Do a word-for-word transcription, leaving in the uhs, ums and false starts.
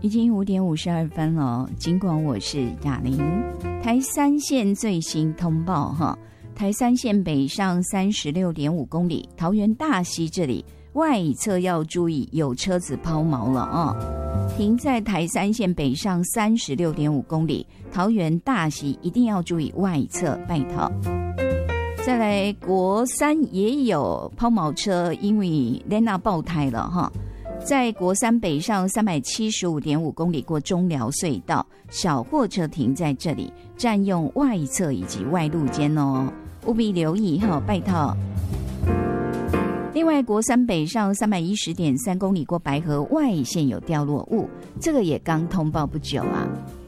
已经五点五十二分了，尽管我是雅玲。台三线最新通报哈，台三线北上三十六点五公里，桃园大溪这里外侧要注意有车子抛锚了啊！停在台三线北上三十六点五公里，桃园大溪一定要注意外侧，拜托。再来国三也有抛锚车，因为 Lena 爆胎了哈。在国三北上三百七十五点五公里过中寮隧道，小货车停在这里，占用外侧以及外路间哦，务必留意哈，拜托。另外，国三北上三百一十点三公里过白河外线有掉落物，这个也刚通报不久啊。